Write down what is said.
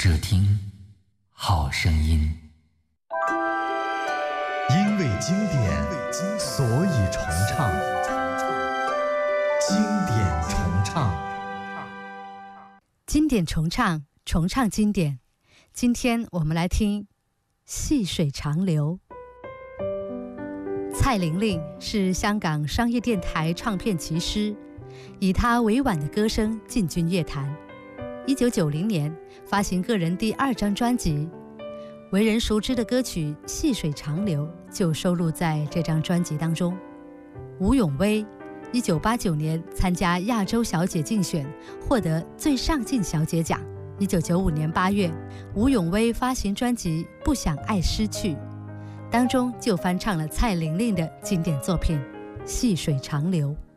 只听好声音。 因为经典，所以重唱。经典重唱， 经典重唱，重唱经典。今天我们来听《细水长流》。蔡玲玲是香港商业电台唱片骑师，以她委婉的歌声进军乐坛。1990年发行个人第2张专辑，为人熟知的歌曲《细水长流》就收录在这张专辑当中。吴咏薇1989年参加亚洲小姐竞选，获得最上镜小姐奖。1995年8月，吴咏薇发行专辑《不想爱失去》，当中就翻唱了蔡玲玲的经典作品《细水长流》。